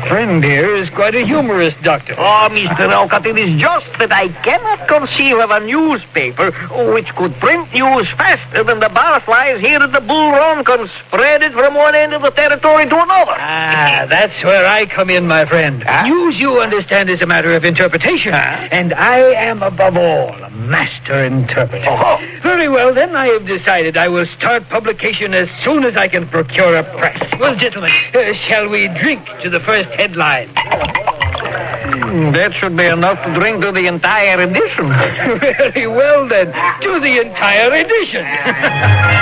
friend here is quite a humorous, Doctor. Oh, Mr. Olcott, it is just that I cannot conceive of a newspaper which could print news faster than the barflies here at the Bull Run can spread it from one end of the territory to another. Ah, that's where I come in, my friend. News, you understand, is a matter of interpretation. And I am, above all, a master interpreter. Very well, then, I have decided I will start publication as soon as I can procure a press. Well, gentlemen, shall we drink to the first headline? That should be enough to drink to the entire edition. Very well, then, to the entire edition.